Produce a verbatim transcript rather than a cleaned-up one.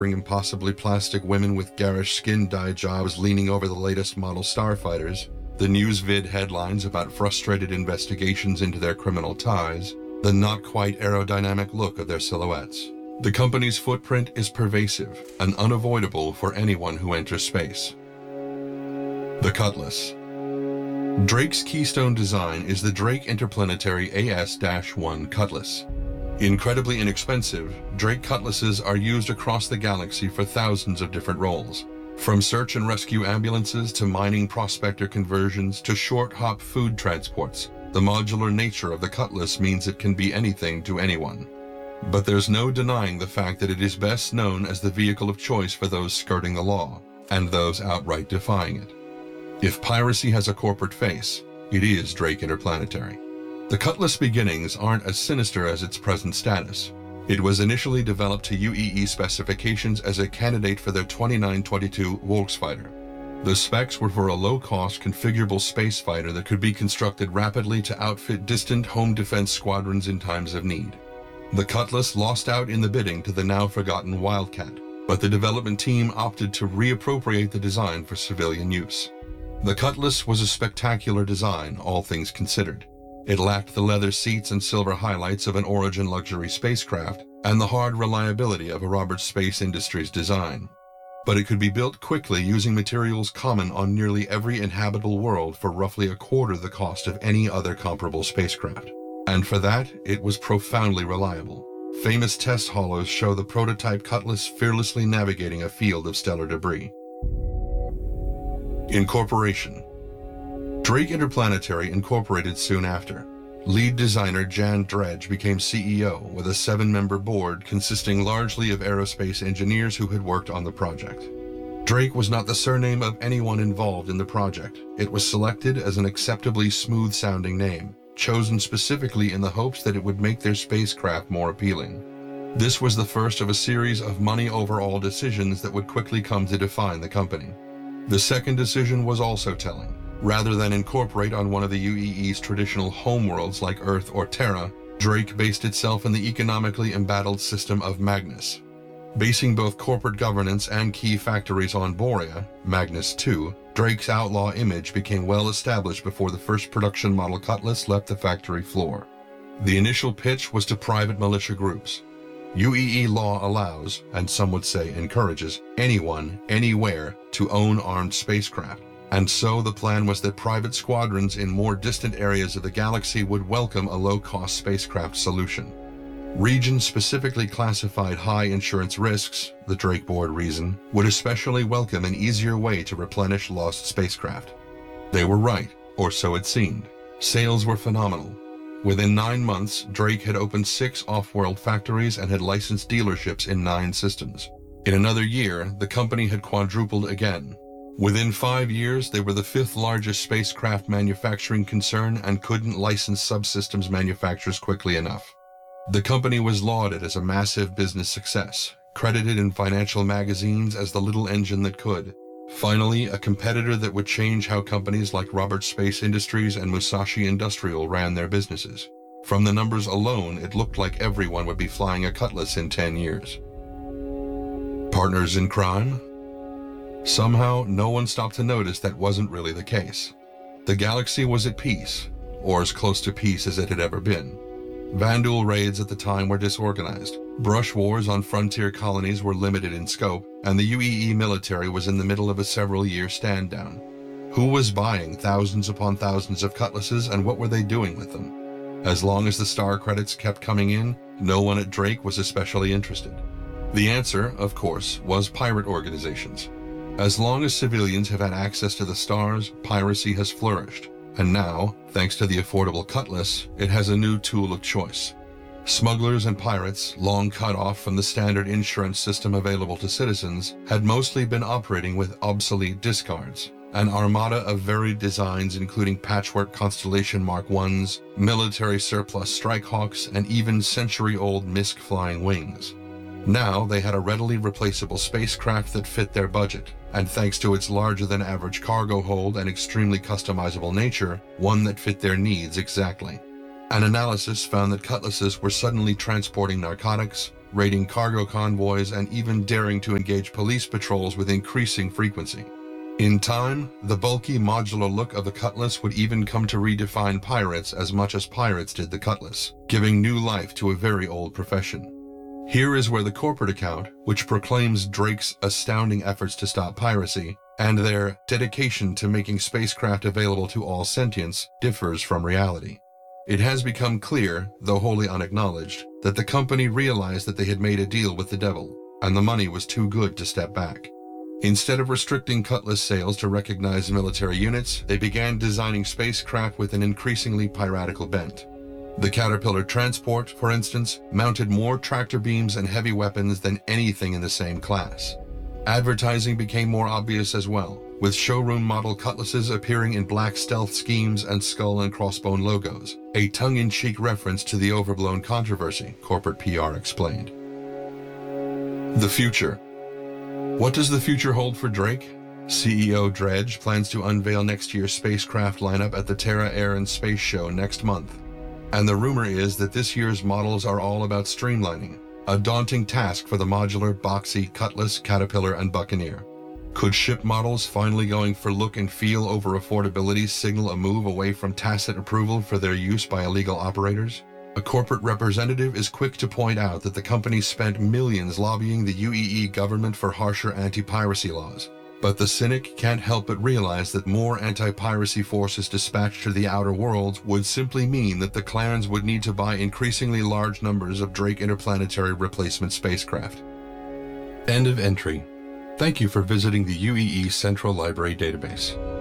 impossibly plastic women with garish skin dye jobs leaning over the latest model starfighters, the news vid headlines about frustrated investigations into their criminal ties, the not quite aerodynamic look of their silhouettes. The company's footprint is pervasive and unavoidable for anyone who enters space. The Cutlass. Drake's keystone design is the Drake Interplanetary A S one Cutlass. Incredibly inexpensive, Drake Cutlasses are used across the galaxy for thousands of different roles. From search and rescue ambulances to mining prospector conversions to short-hop food transports, the modular nature of the Cutlass means it can be anything to anyone. But there's no denying the fact that it is best known as the vehicle of choice for those skirting the law, and those outright defying it. If piracy has a corporate face, it is Drake Interplanetary. The Cutlass beginnings aren't as sinister as its present status. It was initially developed to U E E specifications as a candidate for their twenty-nine twenty-two Volksfighter. The specs were for a low-cost, configurable space fighter that could be constructed rapidly to outfit distant home defense squadrons in times of need. The Cutlass lost out in the bidding to the now-forgotten Wildcat, but the development team opted to reappropriate the design for civilian use. The Cutlass was a spectacular design, all things considered. It lacked the leather seats and silver highlights of an Origin luxury spacecraft and the hard reliability of a Roberts Space Industries design. But it could be built quickly using materials common on nearly every inhabitable world for roughly a quarter the cost of any other comparable spacecraft. And for that, it was profoundly reliable. Famous test hollows show the prototype Cutlass fearlessly navigating a field of stellar debris. Incorporation. Drake Interplanetary incorporated soon after. Lead designer Jan Dredge became C E O with a seven-member board consisting largely of aerospace engineers who had worked on the project. Drake was not the surname of anyone involved in the project. It was selected as an acceptably smooth-sounding name, chosen specifically in the hopes that it would make their spacecraft more appealing. This was the first of a series of money-over-all decisions that would quickly come to define the company. The second decision was also telling. Rather than incorporate on one of the U E E's traditional homeworlds like Earth or Terra, Drake based itself in the economically embattled system of Magnus. Basing both corporate governance and key factories on Borea, Magnus two, Drake's outlaw image became well established before the first production model Cutlass left the factory floor. The initial pitch was to private militia groups. U E E law allows, and some would say encourages, anyone, anywhere, to own armed spacecraft. And so the plan was that private squadrons in more distant areas of the galaxy would welcome a low-cost spacecraft solution. Regions specifically classified high insurance risks, the Drake board reasoned, would especially welcome an easier way to replenish lost spacecraft. They were right, or so it seemed. Sales were phenomenal. Within nine months, Drake had opened six off-world factories and had licensed dealerships in nine systems. In another year, the company had quadrupled again. Within five years, they were the fifth largest spacecraft manufacturing concern and couldn't license subsystems manufacturers quickly enough. The company was lauded as a massive business success, credited in financial magazines as the little engine that could. Finally, a competitor that would change how companies like Roberts Space Industries and Musashi Industrial ran their businesses. From the numbers alone, it looked like everyone would be flying a Cutlass in ten years. Partners in crime? Somehow, no one stopped to notice that wasn't really the case. The galaxy was at peace, or as close to peace as it had ever been. Vanduul raids at the time were disorganized. Brush wars on frontier colonies were limited in scope, and the U E E military was in the middle of a several-year stand-down. Who was buying thousands upon thousands of Cutlasses, and what were they doing with them? As long as the star credits kept coming in, no one at Drake was especially interested. The answer, of course, was pirate organizations. As long as civilians have had access to the stars, piracy has flourished. And now, thanks to the affordable Cutlass, it has a new tool of choice. Smugglers and pirates, long cut off from the standard insurance system available to citizens, had mostly been operating with obsolete discards. An armada of varied designs including patchwork Constellation Mark ones, military surplus Strikehawks, and even century-old MISC flying wings. Now they had a readily replaceable spacecraft that fit their budget, and thanks to its larger-than-average cargo hold and extremely customizable nature, one that fit their needs exactly. An analysis found that Cutlasses were suddenly transporting narcotics, raiding cargo convoys, and even daring to engage police patrols with increasing frequency. In time, the bulky modular look of the Cutlass would even come to redefine pirates as much as pirates did the Cutlass, giving new life to a very old profession. Here is where the corporate account, which proclaims Drake's astounding efforts to stop piracy and their dedication to making spacecraft available to all sentients, differs from reality. It has become clear, though wholly unacknowledged, that the company realized that they had made a deal with the devil, and the money was too good to step back. Instead of restricting Cutlass sales to recognized military units, they began designing spacecraft with an increasingly piratical bent. The Caterpillar transport, for instance, mounted more tractor beams and heavy weapons than anything in the same class. Advertising became more obvious as well, with showroom model Cutlasses appearing in black stealth schemes and skull and crossbone logos, a tongue-in-cheek reference to the overblown controversy, corporate P R explained. The future. What does the future hold for Drake? C E O Dredge plans to unveil next year's spacecraft lineup at the Terra Air and Space Show next month. And the rumor is that this year's models are all about streamlining, a daunting task for the modular, boxy Cutlass, Caterpillar, and Buccaneer. Could ship models finally going for look and feel over affordability signal a move away from tacit approval for their use by illegal operators? A corporate representative is quick to point out that the company spent millions lobbying the U A E government for harsher anti-piracy laws. But the cynic can't help but realize that more anti-piracy forces dispatched to the outer worlds would simply mean that the clans would need to buy increasingly large numbers of Drake interplanetary replacement spacecraft. End of entry. Thank you for visiting the U A E Central Library database.